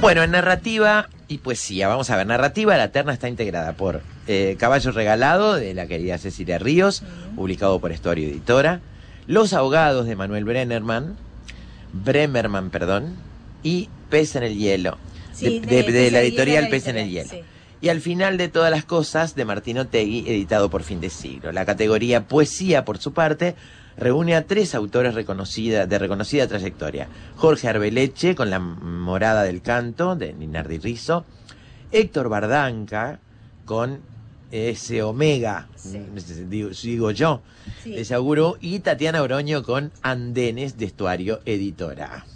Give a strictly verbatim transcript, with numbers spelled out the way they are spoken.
Bueno, en narrativa y poesía, vamos a ver, narrativa, La Terna está integrada por eh, Caballo Regalado, de la querida Cecilia Ríos, uh-huh. publicado por Estuario Editora, Los Ahogados, de Manuel Bremerman, Bremerman, perdón, y Pez en el Hielo, sí, de, de, de, de la editorial Pez en editorial, el Hielo. Sí. Y al final de todas las cosas, de Martín Otegui, editado por Fin de Siglo. La categoría Poesía, por su parte, reúne a tres autores reconocida, de reconocida trayectoria. Jorge Arbeleche, con La Morada del Canto, de Ninardi Rizzo. Héctor Bardanca, con ese Omega, sí. digo, digo yo, sí. de Sauguro. Y Tatiana Oroño, con Andenes, de Estuario Editora.